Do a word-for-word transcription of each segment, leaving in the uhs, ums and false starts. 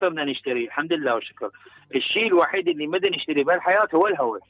بدنا نشتري الحمد لله والشكر. الشيء الوحيد اللي ما بدنا نشتريه بهالحياة هو الهواء.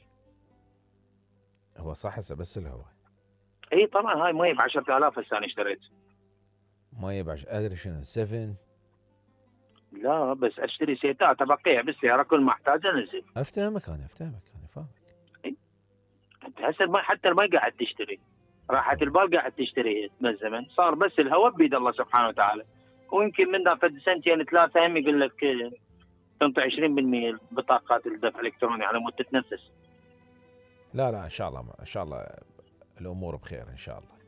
هو صح هسه بس الهواء. اي طبعا هاي مي ب عشرة آلاف هسه انا اشتريت. مي بعش ادري شنو سفن. لا بس اشتري سيتات ابقيها بالسيارة كل ما احتاج انزل. افتهمك انا افتهمك انا فاهمك. انت هسه المي حتى المي قاعد تشتري. راحة البال قاعد تشتري من الزمن، صار بس الهواء بيد الله سبحانه وتعالى. ويمكن من قد سنتين ثلاثة هم يقول لك تنطي عشرين بالمئة بطاقات الدفع الالكتروني على مود تتنفس. لا لا ان شاء الله ان شاء الله الامور بخير ان شاء الله.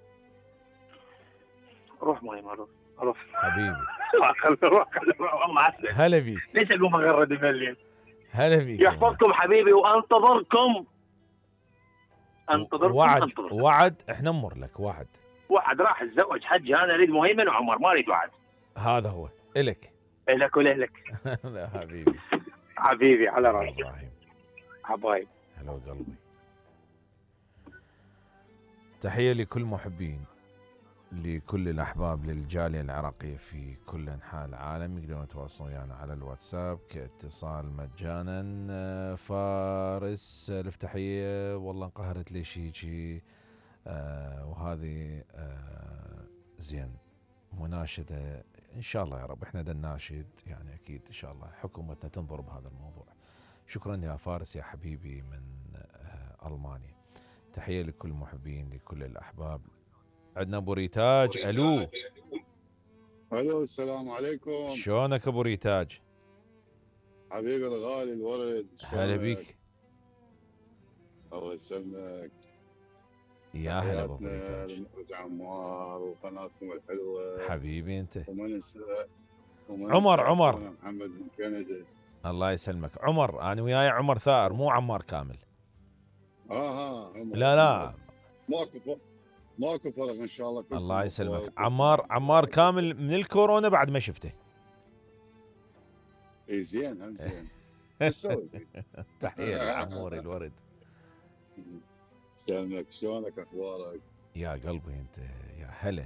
روح ماي ما روح روح حبيبي. روح والله عسل. هلا بيك. ليش اقوم اغرد بالليل؟ هلا بيك. يحفظكم حبيبي وانتظركم. انتظركم وعد انتظركم. وعد احنا نمر لك وعد. وعد راح اتزوج حج انا اريد مهيمن وعمر ما اريد وعد. هذا هو الك. الك ولهلك. لا حبيبي. حبيبي على راسي. ابراهيم. حبايب. هلا قلبي. تحية لكل محبين، لكل الأحباب للجالية العراقية في كل أنحاء العالم. يقدرون يتواصلون ويانا على الواتساب كاتصال مجانا. فارس الفتحية والله انقهرت ليش هيجي. آه وهذه آه زين مناشدة إن شاء الله يا رب. إحنا دا نناشد يعني أكيد إن شاء الله حكومتنا تنظر بهذا الموضوع. شكرا يا فارس يا حبيبي من آه ألمانيا. تحية لكل المحبين لكل الأحباب. عندنا ابو ريتاج. الو الو السلام عليكم. شلونك ابو ريتاج؟ حبيبي الغالي الورد. هلا بيك. الله يسلمك. يا هلا ابو ريتاج. المخرج عمار وقناتكم الحلوه. حبيبي انت. وما ننسى عمر عمر محمد من كندا. الله يسلمك. عمر انا وياي عمر ثائر مو عمار كامل. اه ها لا لا ماكو ماكو فرق ان شاء الله. الله يسلمك. عمار عمار كامل من الكورونا بعد ما شفته. اي زين هم زين. تحية لعموري الورد. سلامك شلونك اخبارك؟ يا قلبي انت يا هلا.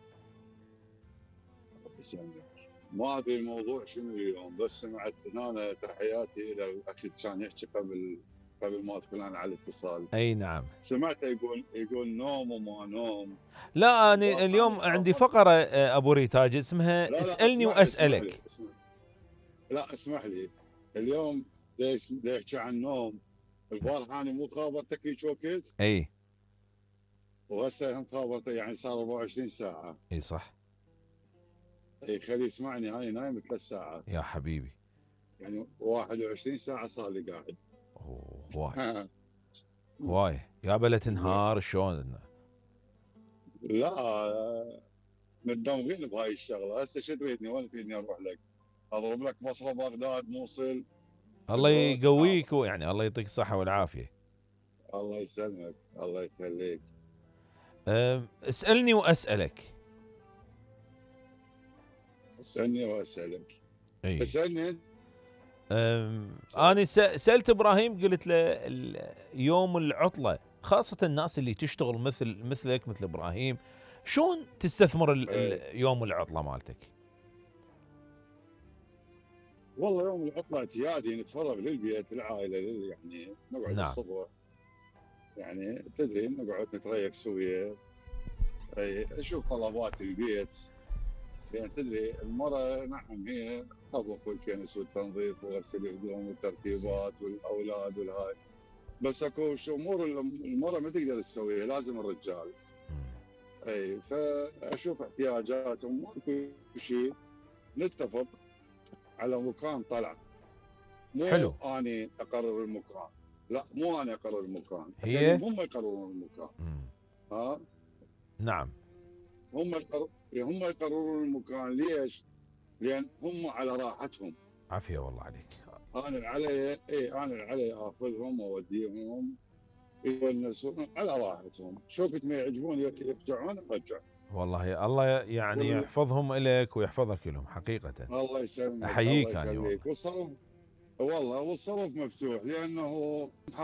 سلامك. ما ادري الموضوع شنو اليوم بس سمعت انا تحياتي الى الاخ كان يحكي قبل قبل ما ادخل انا على الاتصال. اي نعم. سمعته يقول يقول نوم وما نوم. لا انا اليوم عندي فقره ابو ريتاج اسمها لا لا اسالني اسمح واسالك. لي اسمح لي. لا اسمح لي اليوم ليش يحكي عن النوم. البارحه انا مو خابرتك هيك وقت؟ اي وهسه هم خابرته يعني صار أربعة وعشرين ساعه. اي صح. اي خلي يسمعني هاي نايم ثلاث ساعات. يا حبيبي. يعني واحد وعشرين ساعه صار لي قاعد. اوه هواي. هواي يا بلا تنهار شلون؟ لا متدمغين بهاي الشغله. هسه شو تريدني وين تريدني اروح لك؟ اضرب لك بصره بغداد موصل. الله يقويك ويعني الله يعطيك الصحه والعافيه. الله يسلمك الله يخليك. اسالني واسالك. اسالني واسالك. اي اسالني انت. انا سالت ابراهيم قلت له يوم العطله خاصه الناس اللي تشتغل مثل مثلك مثل ابراهيم شلون تستثمر يوم العطله مالتك؟ والله يوم العطله اعتيادي نتفرغ للبيت العائله يعني نقعد نعم. الصبح يعني تدري نقعد نتريق سويا. اشوف طلبات البيت يعني تدري المرأة نعم هي طبخ والكنس والتنظيف وغسل الهدوم والترتيبات والاولاد والهاي بس اكو امور المرأة ما تقدر تسويها لازم الرجال. اي فاشوف احتياجاتهم ماكو شيء نتفق على مكان طلع. مو حلو. اني اقرر المكان. لا مو انا اقرر المكان. هي يعني هم يقررون المكان. مم. ها نعم. هم يقرر هم يقررون المكان. ليش؟ لان هم على راحتهم. عافيه والله عليك. انا علي اي انا علي اخذهم واوديهم يونسون على راحتهم. شو كنت ما يعجبون يرجعون ارجع. والله الله يعني يحفظهم لك ويحفظك لهم حقيقه. الله يسلمك. احييك انا والله. والصرف والله والصرف مفتوح لانه